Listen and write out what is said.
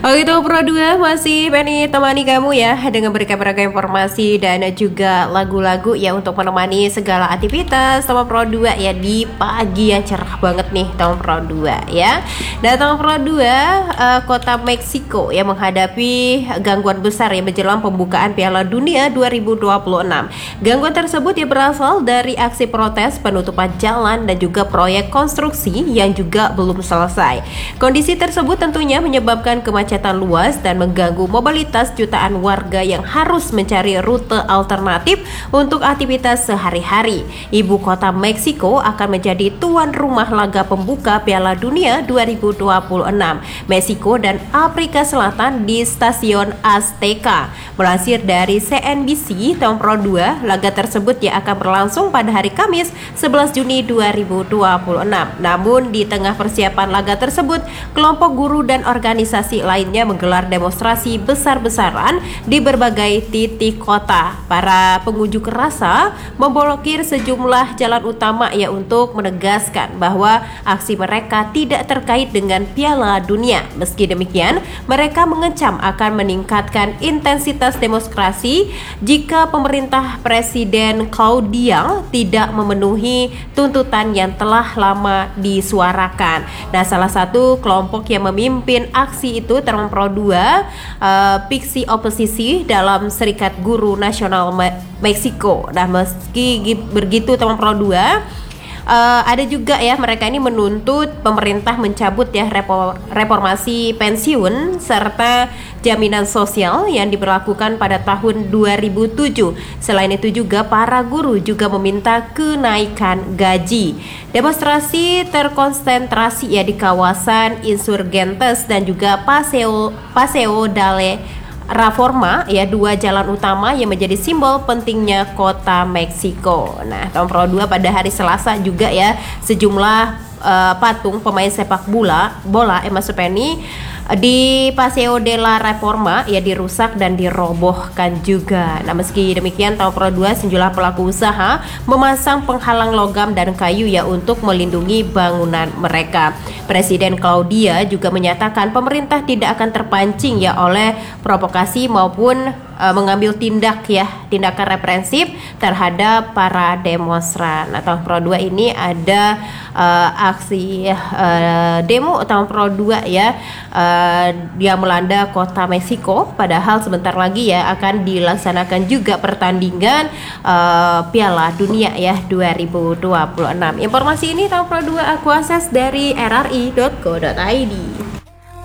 Oke, itu Pro 2 masih Penny temani kamu ya dengan berikan beragam informasi dan juga lagu-lagu ya untuk menemani segala aktivitas Teman Pro 2 ya di pagi yang cerah banget nih Teman Pro 2 ya. Dan Teman Pro 2 kota Meksiko ya menghadapi gangguan besar ya menjelang pembukaan Piala Dunia 2026. Gangguan tersebut ya berasal dari aksi protes penutupan jalan dan juga proyek konstruksi yang juga belum selesai. Kondisi tersebut tentunya menyebabkan kemacetan luas dan mengganggu mobilitas jutaan warga yang harus mencari rute alternatif untuk aktivitas sehari-hari. Ibu kota Meksiko akan menjadi tuan rumah laga pembuka Piala Dunia 2026 Meksiko dan Afrika Selatan di Stasiun Azteca. Melansir dari CNBC, tahun Pro 2, laga tersebut yang akan berlangsung pada hari Kamis 11 Juni 2026. Namun di tengah persiapan laga tersebut, kelompok guru dan organisasi lainnya menggelar demonstrasi besar-besaran di berbagai titik kota. Para pengunjuk rasa memblokir sejumlah jalan utama ya untuk menegaskan bahwa aksi mereka tidak terkait dengan Piala Dunia. Meski demikian, mereka mengecam akan meningkatkan intensitas demonstrasi jika pemerintah Presiden Claudia tidak memenuhi tuntutan yang telah lama disuarakan. Nah, salah satu kelompok yang memimpin aksi itu Teman Pro 2 Pixi Oposisi dalam Serikat Guru Nasional Meksiko. Nah, meski begitu Teman Pro 2 ada juga ya mereka ini menuntut pemerintah mencabut ya reformasi pensiun serta jaminan sosial yang diberlakukan pada tahun 2007. Selain itu juga para guru juga meminta kenaikan gaji. Demonstrasi terkonsentrasi ya di kawasan Insurgentes dan juga Paseo dalle Reforma ya, dua jalan utama yang menjadi simbol pentingnya kota Meksiko. Nah, tahun Pro 2 pada hari Selasa juga ya sejumlah patung pemain sepak bola Mas Penny di Paseo de la Reforma ya dirusak dan dirobohkan juga. Nah, meski demikian tahun Pro 2 sejumlah pelaku usaha memasang penghalang logam dan kayu ya untuk melindungi bangunan mereka. Presiden Claudia juga menyatakan pemerintah tidak akan terpancing ya oleh provokasi maupun mengambil tindakan represif terhadap para demonstran. Nah, tahun Pro 2 ini ada aksi demo tahun Pro 2 ya yang melanda kota Meksiko, padahal sebentar lagi ya akan dilaksanakan juga pertandingan Piala Dunia ya 2026. Informasi ini tahun Pro 2 aku akses dari rri.co.id.